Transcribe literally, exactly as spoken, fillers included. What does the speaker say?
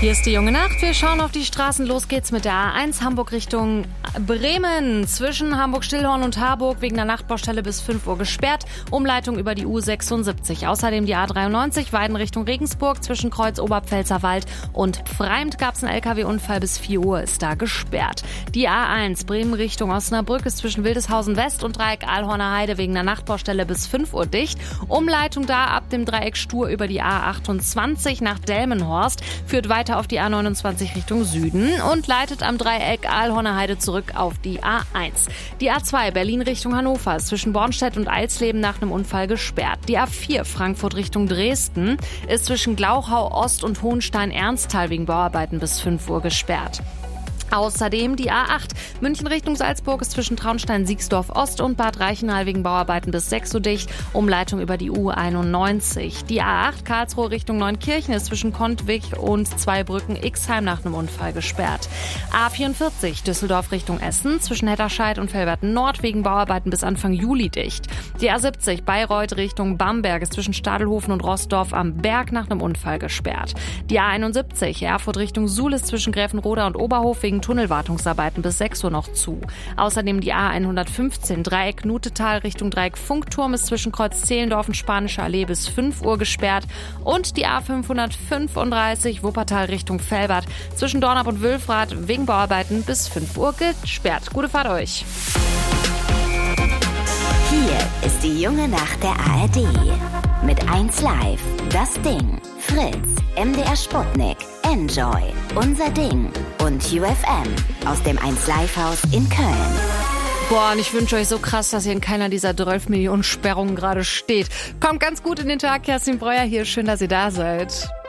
Hier ist die junge Nacht. Wir schauen auf die Straßen. Los geht's mit der A eins Hamburg Richtung Bremen. Zwischen Hamburg-Stillhorn und Harburg wegen der Nachtbaustelle bis fünf Uhr gesperrt. Umleitung über die U sechsundsiebzig. Außerdem die A dreiundneunzig Weiden Richtung Regensburg. Zwischen Kreuz Oberpfälzerwald und Pfreimt gab's einen L K W-Unfall. Bis vier Uhr ist da gesperrt. Die A eins Bremen Richtung Osnabrück ist zwischen Wildeshausen West und Dreieck Ahlhorner Heide wegen der Nachtbaustelle bis fünf Uhr dicht. Umleitung da ab dem Dreieck Stur über die A achtundzwanzig nach Delmenhorst. Führt weiter auf die A neunundzwanzig Richtung Süden und leitet am Dreieck Ahlhorner Heide zurück auf die A eins. Die A zwei Berlin Richtung Hannover ist zwischen Bornstedt und Eilsleben nach einem Unfall gesperrt. Die A vier Frankfurt Richtung Dresden ist zwischen Glauchau Ost und Hohenstein-Ernsthal wegen Bauarbeiten bis fünf Uhr gesperrt. Außerdem die A acht München Richtung Salzburg ist zwischen Traunstein-Siegsdorf Ost und Bad Reichenhall wegen Bauarbeiten bis sechs Uhr dicht. Umleitung über die U einundneunzig. Die A acht Karlsruhe Richtung Neunkirchen ist zwischen Kontwig und Zweibrücken-Ixheim nach einem Unfall gesperrt. A vierundvierzig Düsseldorf Richtung Essen zwischen Hetterscheid und Velberten Nord wegen Bauarbeiten bis Anfang Juli dicht. Die A siebzig Bayreuth Richtung Bamberg ist zwischen Stadelhofen und Rossdorf am Berg nach einem Unfall gesperrt. Die A einundsiebzig Erfurt Richtung Suhl ist zwischen Gräfenroda und Oberhof wegen Tunnelwartungsarbeiten bis sechs Uhr noch zu. Außerdem die A hundertfünfzehn Dreieck Nutetal Richtung Dreieck Funkturm ist zwischen Kreuz Zehlendorf und Spanische Allee bis fünf Uhr gesperrt. Und die A fünfhundertfünfunddreißig Wuppertal Richtung Velbert zwischen Dornap und Wülfrath wegen Bauarbeiten bis fünf Uhr gesperrt. Gute Fahrt euch! Hier ist die junge Nacht der A R D. Mit eins Live, Das Ding, Fritz, M D R Sputnik, Enjoy, Unser Ding und U F M aus dem eins Live Haus in Köln. Boah, und ich wünsche euch so krass, dass ihr in keiner dieser zwölf Millionen Sperrungen gerade steht. Kommt ganz gut in den Tag, Kerstin Breuer hier. Schön, dass ihr da seid.